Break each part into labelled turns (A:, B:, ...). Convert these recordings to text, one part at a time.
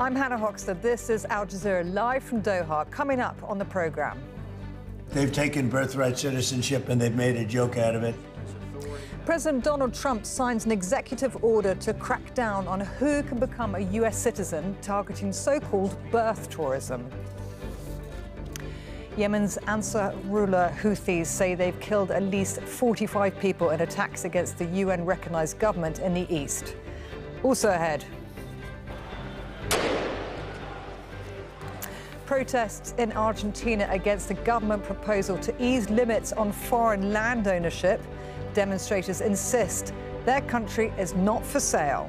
A: I'm Hannah Hoxter. This is Al Jazeera live from Doha. Coming up on the program.
B: They've taken birthright citizenship and they've made a joke out of it.
A: President Donald Trump signs an executive order to crack down on who can become a U.S. citizen, targeting so-called birth tourism. Yemen's Ansarullah Houthis say they've killed at least 45 people in attacks against the UN-recognized government in the east. Also ahead, protests in Argentina against the government proposal to ease limits on foreign land ownership. Demonstrators insist their country is not for sale.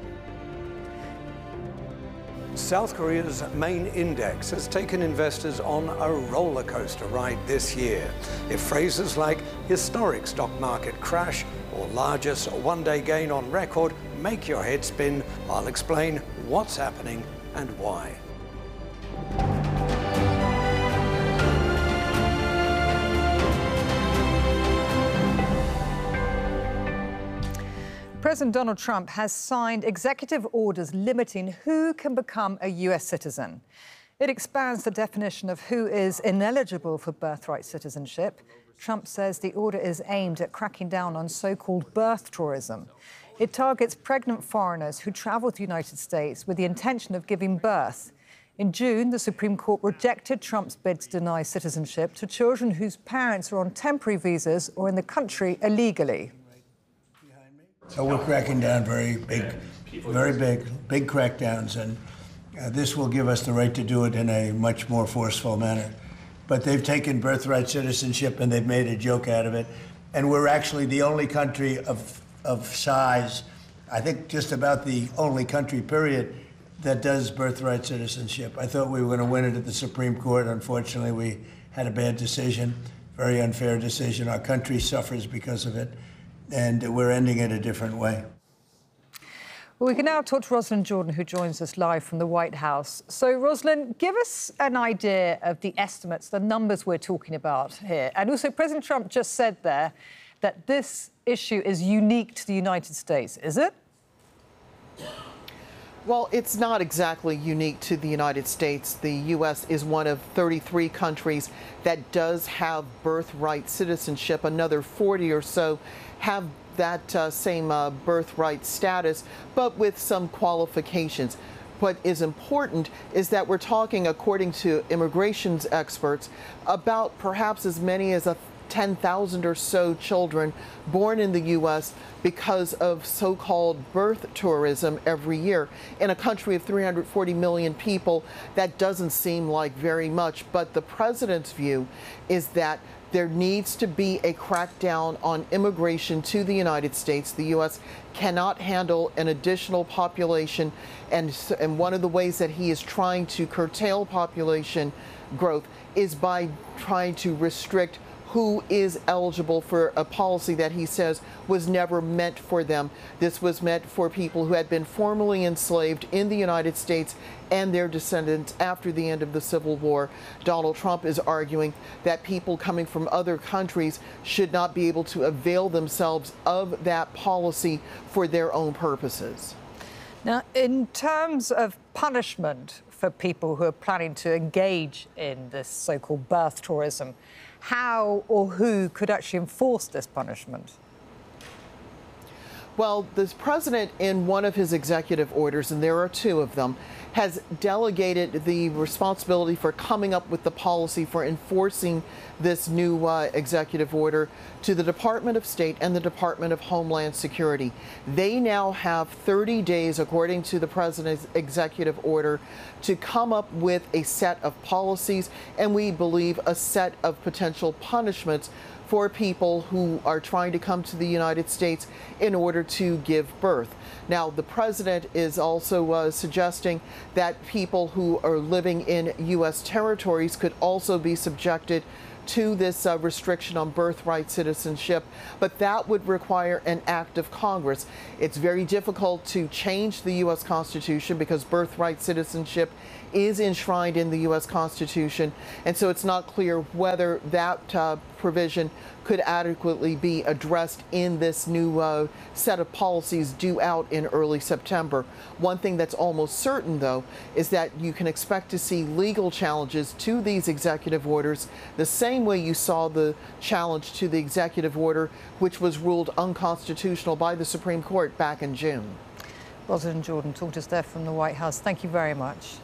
C: South Korea's main index has taken investors on a roller coaster ride this year. If phrases like historic stock market crash or largest one-day gain on record make your head spin, I'll explain what's happening and why.
A: President Donald Trump has signed executive orders limiting who can become a U.S. citizen. It expands the definition of who is ineligible for birthright citizenship. Trump says the order is aimed at cracking down on so-called birth tourism. It targets pregnant foreigners who travel to the United States with the intention of giving birth. In June, the Supreme Court rejected Trump's bid to deny citizenship to children whose parents are on temporary visas or in the country illegally.
B: So we're cracking down very big crackdowns, and this will give us the right to do it in a much more forceful manner. But they've taken birthright citizenship and they've made a joke out of it. And we're actually the only country of size, I think just about the only country, period, that does birthright citizenship. I thought we were going to win it at the Supreme Court. Unfortunately, we had a bad decision, very unfair decision. Our country suffers because of it. And we're ending it a different way.
A: Well, we can now talk to Rosalynn Jordan, who joins us live from the White House. So, Rosalynn, give us an idea of the estimates, the numbers we're talking about here. And also, President Trump just said there that this issue is unique to the United States. Is it?
D: Well, it's not exactly unique to the United States. The U.S. is one of 33 countries that does have birthright citizenship. Another 40 or so have that same birthright status, but with some qualifications. What is important is that we're talking, according to immigration experts, about perhaps as many as 10,000 or so children born in the U.S. because of so-called birth tourism every year. In a country of 340 million people, that doesn't seem like very much, but the president's view is that there needs to be a crackdown on immigration to the United States. The U.S. cannot handle an additional population, and one of the ways that he is trying to curtail population growth is by trying to restrict who is eligible for a policy that he says was never meant for them. This was meant for people who had been formerly enslaved in the United States and their descendants after the end of the Civil War. Donald Trump is arguing that people coming from other countries should not be able to avail themselves of that policy for their own purposes.
A: Now, in terms of punishment for people who are planning to engage in this so-called birth tourism, how or who could actually enforce this punishment?
D: Well, the president, in one of his executive orders, and there are two of them, has delegated the responsibility for coming up with the policy for enforcing this new executive order to the Department of State and the Department of Homeland Security. They now have 30 days, according to the president's executive order, to come up with a set of policies and, we believe, a set of potential punishments for people who are trying to come to the United States in order to give birth. Now, the president is also suggesting that people who are living in U.S. territories could also be subjected to this restriction on birthright citizenship, but that would require an act of Congress. It's very difficult to change the U.S. Constitution because birthright citizenship is enshrined in the U.S. Constitution, and so it's not clear whether that provision could adequately be addressed in this new set of policies due out in early September. One thing that's almost certain, though, is that you can expect to see legal challenges to these executive orders the same way you saw the challenge to the executive order, which was ruled unconstitutional by the Supreme Court back in June.
A: Rosalind Jordan talked us there from the White House. Thank you very much.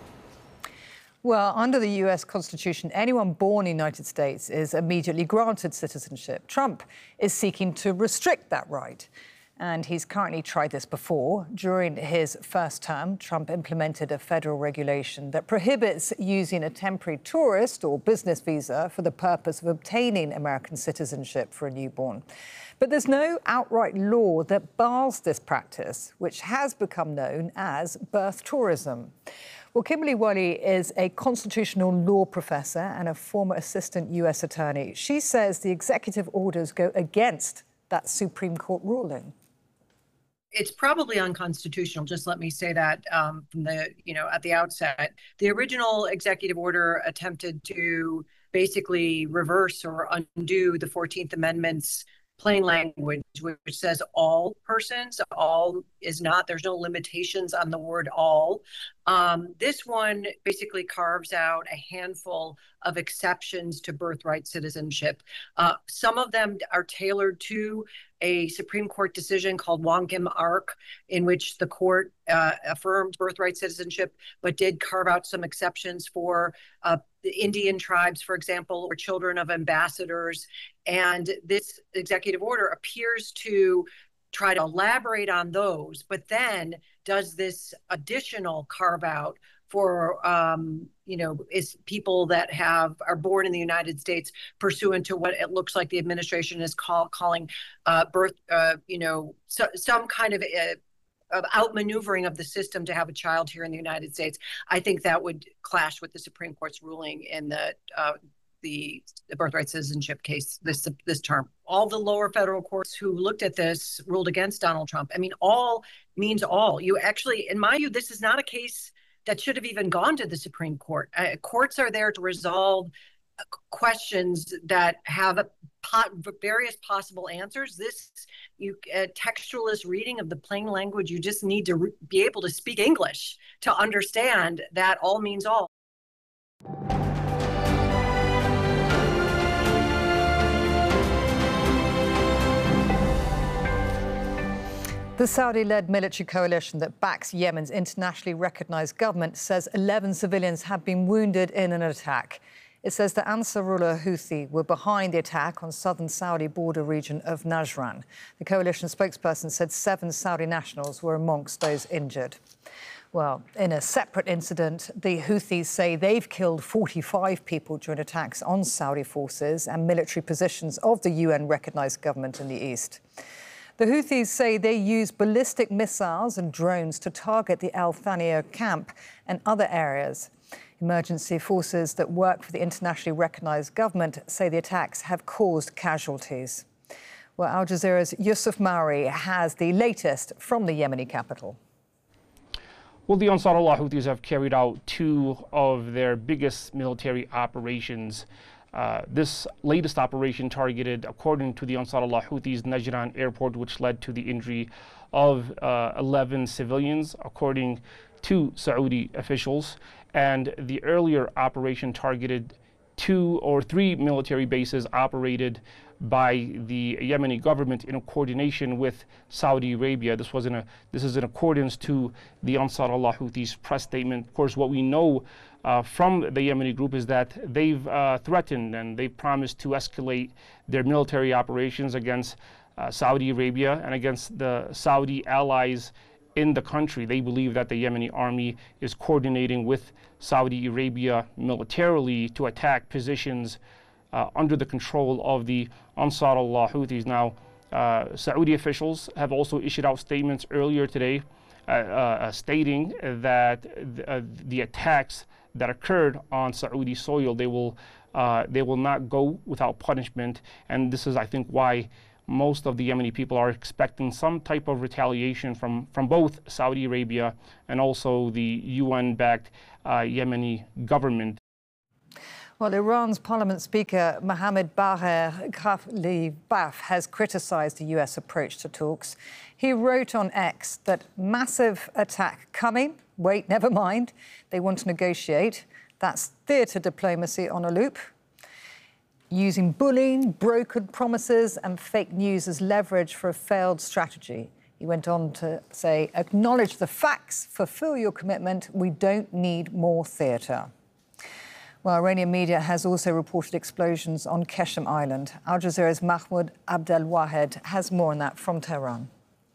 A: Well, under the US Constitution, anyone born in the United States is immediately granted citizenship. Trump is seeking to restrict that right. And he's currently tried this before. During his first term, Trump implemented a federal regulation that prohibits using a temporary tourist or business visa for the purpose of obtaining American citizenship for a newborn. But there's no outright law that bars this practice, which has become known as birth tourism. Well, Kimberly Wiley is a constitutional law professor and a former assistant US attorney. She says the executive orders go against that Supreme Court ruling.
E: It's probably unconstitutional. Just let me say that from the, at the outset. The original executive order attempted to basically reverse or undo the 14th Amendment's plain language, which says all persons. All is not, there's no limitations on the word all. This one basically carves out a handful of exceptions to birthright citizenship. Some of them are tailored to a Supreme Court decision called Wongim Ark, in which the court affirmed birthright citizenship, but did carve out some exceptions for the Indian tribes, for example, or children of ambassadors. And this executive order appears to try to elaborate on those, but then does this additional carve out for, is people that are born in the United States pursuant to what it looks like the administration is calling birth, some kind of outmaneuvering of the system to have a child here in the United States. I think that would clash with the Supreme Court's ruling in the birthright citizenship case this term. All the lower federal courts who looked at this ruled against Donald Trump. I mean, all means all. You actually, in my view, this is not a case that should have even gone to the Supreme Court. Courts are there to resolve questions that have various possible answers. This textualist reading of the plain language, you just need to be able to speak English to understand that all means all.
A: The Saudi-led military coalition that backs Yemen's internationally recognized government says 11 civilians have been wounded in an attack. It says the Ansarullah Houthi were behind the attack on southern Saudi border region of Najran. The coalition spokesperson said 7 Saudi nationals were amongst those injured. Well, in a separate incident, the Houthis say they've killed 45 people during attacks on Saudi forces and military positions of the UN-recognized government in the east. The Houthis say they use ballistic missiles and drones to target the Al Thaniya camp and other areas. Emergency forces that work for the internationally recognized government say the attacks have caused casualties. Well, Al Jazeera's Yusuf Mauri has the latest from the Yemeni capital.
F: Well, the Ansarullah Houthis have carried out 2 of their biggest military operations. This latest operation targeted, according to the Ansarullah Houthis, Najran airport, which led to the injury of 11 civilians, according to Saudi officials. And the earlier operation targeted 2 or 3 military bases operated by the Yemeni government in coordination with Saudi Arabia. This is in accordance to the Ansarullah Houthis press statement. Of course, what we know from the Yemeni group is that they've threatened and they've promised to escalate their military operations against Saudi Arabia and against the Saudi allies in the country. They believe that the Yemeni army is coordinating with Saudi Arabia militarily to attack positions under the control of the Ansarullah Houthis. Now, Saudi officials have also issued out statements earlier today stating that the attacks that occurred on Saudi soil, they will not go without punishment. And this is, I think, why most of the Yemeni people are expecting some type of retaliation from both Saudi Arabia and also the UN-backed Yemeni government.
A: Well, Iran's Parliament Speaker Mohammad Bagher Khalibaf has criticised the US approach to talks. He wrote on X that massive attack coming. Wait, never mind. They want to negotiate. That's theatre diplomacy on a loop. Using bullying, broken promises and fake news as leverage for a failed strategy. He went on to say, acknowledge the facts, fulfill your commitment. We don't need more theatre. Well, Iranian media has also reported explosions on Qeshm Island. Al Jazeera's Mahmoud Abdelwahed has more on that from Tehran.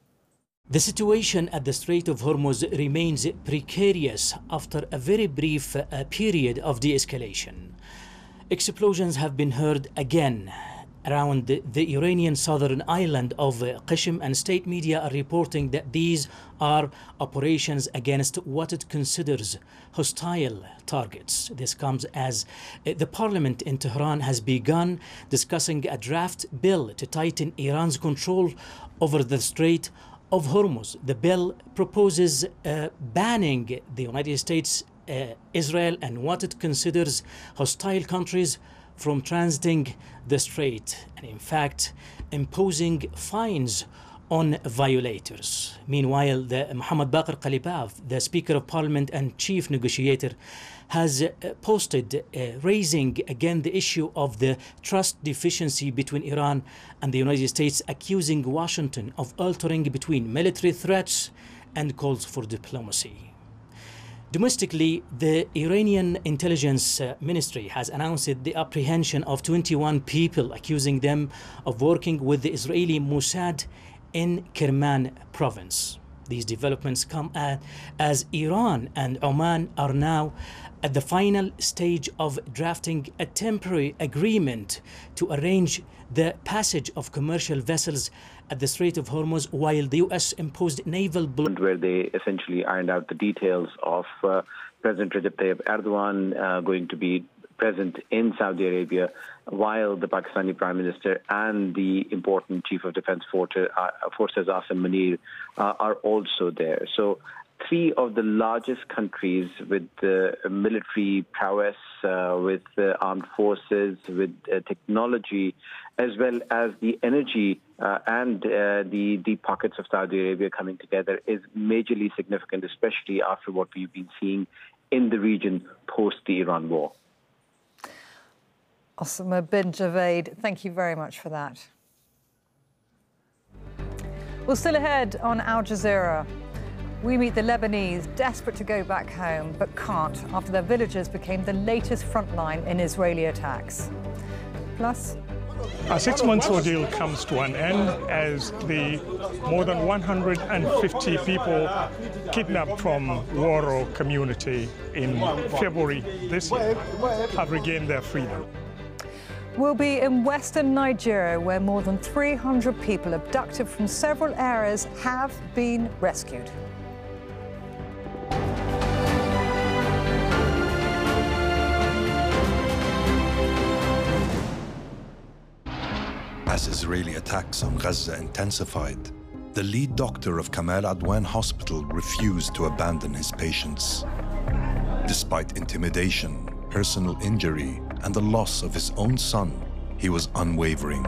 G: The situation at the Strait of Hormuz remains precarious after a very brief period of de-escalation. Explosions have been heard again around the Iranian southern island of Qeshm, and state media are reporting that these are operations against what it considers hostile targets. This comes as the parliament in Tehran has begun discussing a draft bill to tighten Iran's control over the Strait of Hormuz. The bill proposes banning the United States, Israel, and what it considers hostile countries from transiting the strait, and in fact imposing fines on violators. Meanwhile, Mohammad Bagher Khalibaf, the Speaker of Parliament and Chief Negotiator, has posted raising again the issue of the trust deficiency between Iran and the United States, accusing Washington of altering between military threats and calls for diplomacy. Domestically, the Iranian intelligence ministry has announced the apprehension of 21 people, accusing them of working with the Israeli Mossad in Kerman province. These developments come as Iran and Oman are now at the final stage of drafting a temporary agreement to arrange the passage of commercial vessels at the Strait of Hormuz, while the U.S. imposed naval blockade.
H: Where they essentially ironed out the details of President Recep Tayyip Erdogan going to be present in Saudi Arabia, while the Pakistani Prime Minister and the important Chief of Defense Forces, Asim Munir, are also there. So 3 of the largest countries with military prowess, with armed forces, with technology, as well as the energy and the deep pockets of Saudi Arabia coming together is majorly significant, especially after what we've been seeing in the region post the Iran war.
A: Osama bin Javed, thank you very much for that. Well, still ahead on Al Jazeera, we meet the Lebanese desperate to go back home, but can't after their villages became the latest front line in Israeli attacks. Plus,
I: a 6-month ordeal comes to an end as the more than 150 people kidnapped from Woro community in February this year have regained their freedom.
A: We'll be in western Nigeria, where more than 300 people abducted from several areas have been rescued.
J: As Israeli attacks on Gaza intensified, the lead doctor of Kamal Adwan Hospital refused to abandon his patients. Despite intimidation, personal injury, and the loss of his own son, he was unwavering.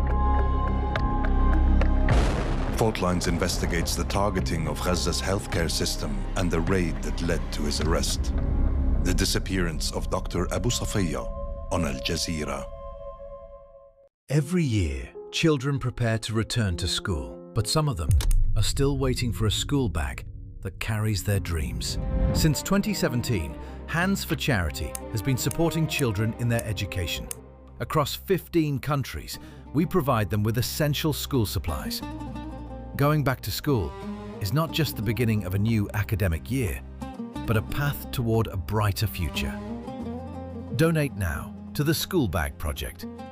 J: Fault Lines investigates the targeting of Gaza's healthcare system and the raid that led to his arrest. The disappearance of Dr. Abu Safiya on Al Jazeera.
K: Every year, children prepare to return to school, but some of them are still waiting for a school bag that carries their dreams. Since 2017, Hands for Charity has been supporting children in their education. Across 15 countries, we provide them with essential school supplies. Going back to school is not just the beginning of a new academic year, but a path toward a brighter future. Donate now to the School Bag Project